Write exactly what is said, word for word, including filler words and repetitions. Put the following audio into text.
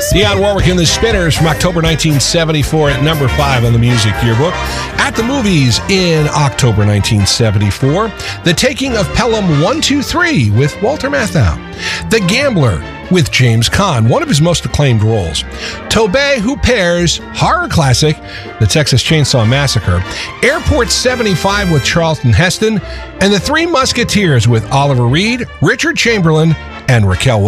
Dionne Warwick and the Spinners from October nineteen seventy-four at number five on the Music Yearbook. At the movies in October nineteen seventy-four, The Taking of Pelham one two three with Walter Matthau. The Gambler with James Caan, one of his most acclaimed roles. Tobey Hooper's horror classic, The Texas Chainsaw Massacre. Airport seventy-five with Charlton Heston. And The Three Musketeers with Oliver Reed, Richard Chamberlain, and Raquel